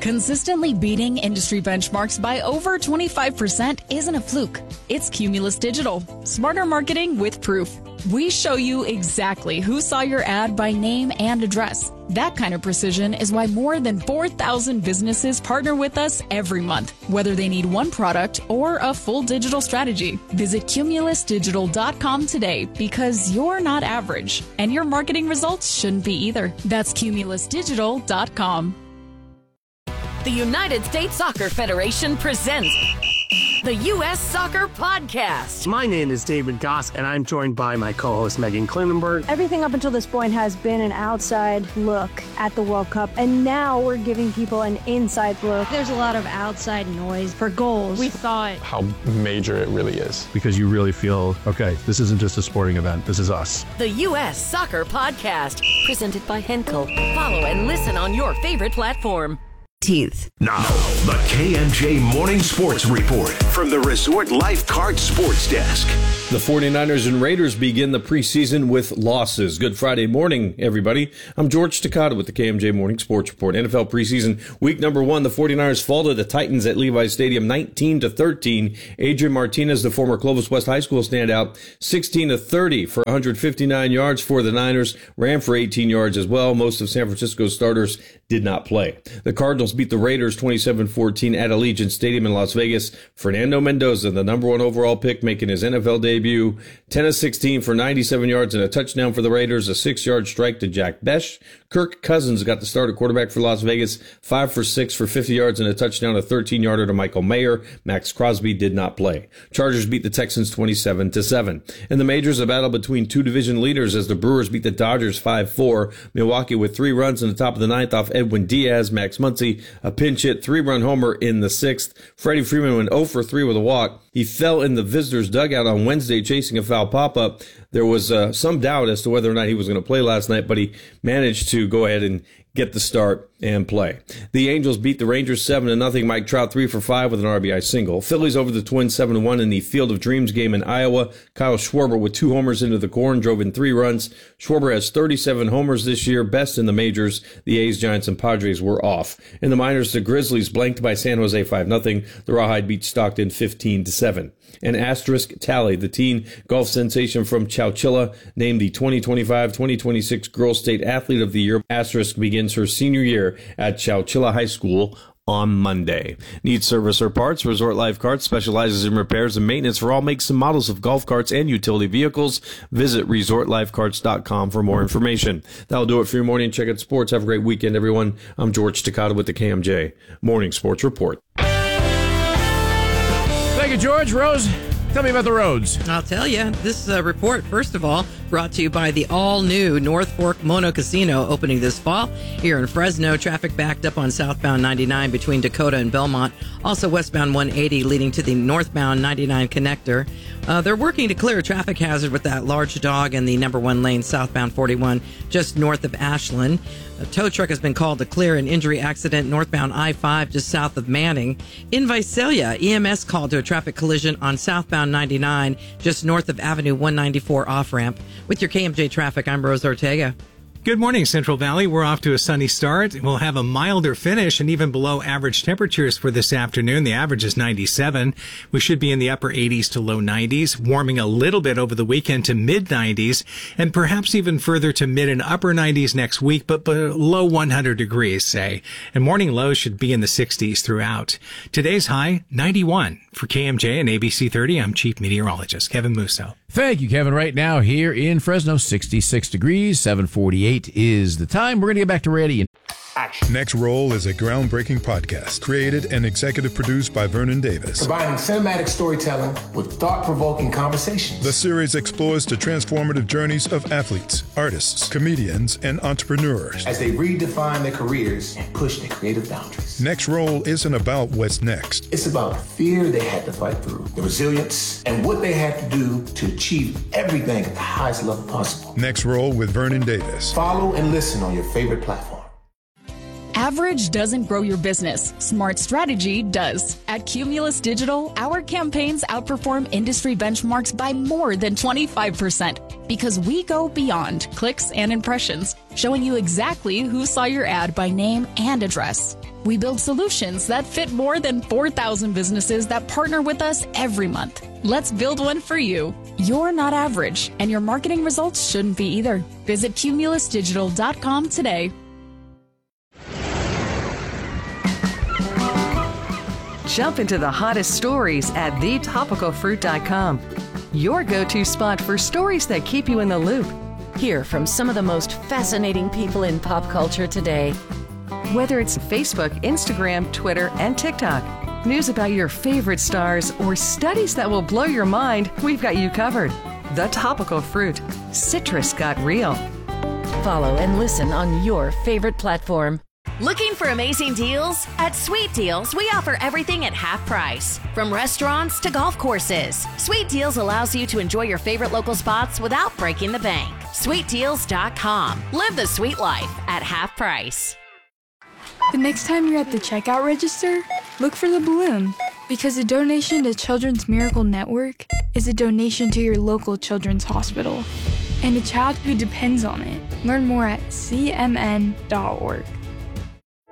Consistently beating industry benchmarks by over 25% isn't a fluke. It's Cumulus Digital. Smarter marketing with proof. We show you exactly who saw your ad by name and address. That kind of precision is why more than 4,000 businesses partner with us every month, whether they need one product or a full digital strategy. Visit cumulusdigital.com today because you're not average, and your marketing results shouldn't be either. That's cumulusdigital.com. The United States Soccer Federation presents the U.S. Soccer Podcast. My name is David Goss, and I'm joined by my co-host Megan Klinenberg. Everything up until this point has been an outside look at the World Cup, and now we're giving people an inside look. There's a lot of outside noise for goals. We thought how major it really is. Because you really feel, okay, this isn't just a sporting event, this is us. The U.S. Soccer Podcast, presented by Henkel. Follow and listen on your favorite platform. Now, the KMJ Morning Sports Report from the Resort Lifeguard Sports Desk. The 49ers and Raiders begin the preseason with losses. Good Friday morning, everybody. I'm George Takata with the KMJ Morning Sports Report. NFL preseason week number 1, the 49ers fall to the Titans at Levi's Stadium 19-13. Adrian Martinez, the former Clovis West High School standout, 16-30 for 159 yards for the Niners, ran for 18 yards as well. Most of San Francisco's starters did not play. The Cardinals beat the Raiders 27-14 at Allegiant Stadium in Las Vegas. Fernando Mendoza, the number 1 overall pick, making his NFL debut, 10-16 for 97 yards and a touchdown for the Raiders, a 6-yard strike to Jack Besh. Kirk Cousins got the start at quarterback for Las Vegas, 5 for 6 for 50 yards and a touchdown, a 13-yarder to Michael Mayer. Max Crosby did not play. Chargers beat the Texans 27-7. In the majors, a battle between two division leaders as the Brewers beat the Dodgers 5-4. Milwaukee with 3 runs in the top of the 9th off Edwin Diaz. Max Muncy, a pinch hit 3-run homer in the 6th. Freddie Freeman went 0 for 3 with a walk. He fell in the visitors' dugout on Wednesday chasing a foul pop-up. There was some doubt as to whether or not he was going to play last night, but he managed to go ahead and get the start and play. The Angels beat the Rangers 7-0. Mike Trout 3 for 5 with an RBI single. Phillies over the Twins 7-1 in the Field of Dreams game in Iowa. Kyle Schwarber with 2 homers into the corn drove in 3 runs. Schwarber has 37 homers this year, best in the majors. The A's, Giants, and Padres were off. In the minors, the Grizzlies blanked by San Jose 5-0. The Rawhide beat Stockton 15-7. An asterisk tally. The teen golf sensation from Chowchilla named the 2025-2026 Girls State Athlete of the Year. Asterisk begins her senior year at Chowchilla High School on Monday. Need service or parts? Resort Life Carts specializes in repairs and maintenance for all makes and models of golf carts and utility vehicles. Visit resortlifecarts.com for more information. That'll do it for your morning check at sports. Have a great weekend, everyone. I'm George Takata with the KMJ Morning Sports Report. Thank you, George. Rose, tell me about the roads. I'll tell you. This report, first of all, brought to you by the all-new North Fork Mono Casino opening this fall. Here in Fresno, traffic backed up on southbound 99 between Dakota and Belmont. Also westbound 180 leading to the northbound 99 connector. They're working to clear a traffic hazard with that large dog in the number 1 lane southbound 41 just north of Ashland. A tow truck has been called to clear an injury accident northbound I-5 just south of Manning. In Visalia, EMS called to a traffic collision on southbound 99 just north of Avenue 194 off-ramp. With your KMJ traffic, I'm Rose Ortega. Good morning, Central Valley. We're off to a sunny start. We'll have a milder finish and even below average temperatures for this afternoon. The average is 97. We should be in the upper 80s to low 90s, warming a little bit over the weekend to mid 90s, and perhaps even further to mid and upper 90s next week, but below 100 degrees, say. And morning lows should be in the 60s throughout. Today's high, 91. For KMJ and ABC 30, I'm Chief Meteorologist Kevin Musso. Thank you, Kevin. Right now here in Fresno, 66 degrees, 7:48 is the time. We're going to get back to Randy. Next Roll is a groundbreaking podcast created and executive produced by Vernon Davis. Combining cinematic storytelling with thought-provoking conversations. The series explores the transformative journeys of athletes, artists, comedians, and entrepreneurs as they redefine their careers and push their creative boundaries. Next Roll isn't about what's next. It's about the fear they had to fight through, the resilience, and what they had to do to achieve everything at the highest level possible. Next Roll with Vernon Davis. Follow and listen on your favorite platform. Average doesn't grow your business. Smart strategy does. At Cumulus Digital, our campaigns outperform industry benchmarks by more than 25% because we go beyond clicks and impressions, showing you exactly who saw your ad by name and address. We build solutions that fit more than 4,000 businesses that partner with us every month. Let's build one for you. You're not average, and your marketing results shouldn't be either. Visit cumulusdigital.com today. Jump into the hottest stories at thetopicalfruit.com. Your go-to spot for stories that keep you in the loop. Hear from some of the most fascinating people in pop culture today. Whether it's Facebook, Instagram, Twitter, and TikTok, news about your favorite stars, or studies that will blow your mind, we've got you covered. The Topical Fruit. Citrus got real. Follow and listen on your favorite platform. Looking for amazing deals? At Sweet Deals, we offer everything at half price. From restaurants to golf courses, Sweet Deals allows you to enjoy your favorite local spots without breaking the bank. SweetDeals.com. Live the sweet life at half price. The next time you're at the checkout register, look for the balloon. Because a donation to Children's Miracle Network is a donation to your local children's hospital and a child who depends on it. Learn more at cmn.org.